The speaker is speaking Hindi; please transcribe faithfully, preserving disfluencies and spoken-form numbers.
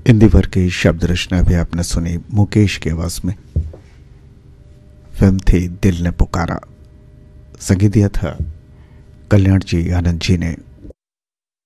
इंदिवर की शब्द रचना भी आपने सुनी मुकेश की आवाज में। फिल्म थी दिल ने पुकारा। संगीत दिया था कल्याण जी, आनंद जी ने।